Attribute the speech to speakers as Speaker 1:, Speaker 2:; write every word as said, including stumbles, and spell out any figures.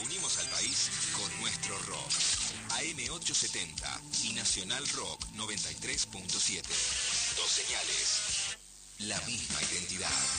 Speaker 1: Unimos al país con nuestro rock. A M ochocientos setenta y Nacional Rock noventa y tres punto siete. Dos señales. La misma identidad.